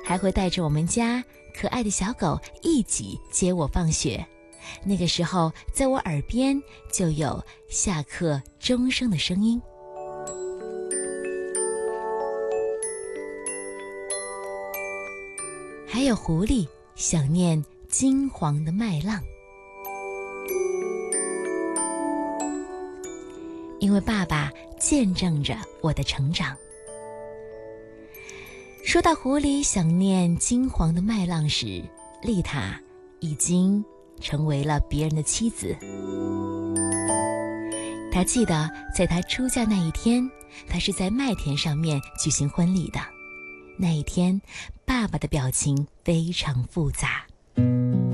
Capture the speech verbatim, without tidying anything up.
还会带着我们家可爱的小狗一起接我放学。那个时候，在我耳边就有下课钟声的声音。还有狐狸想念金黄的麦浪，因为爸爸见证着我的成长。说到狐狸想念金黄的麦浪时，丽塔已经成为了别人的妻子。她记得在她出嫁那一天，她是在麦田上面举行婚礼的。那一天，爸爸的表情非常复杂。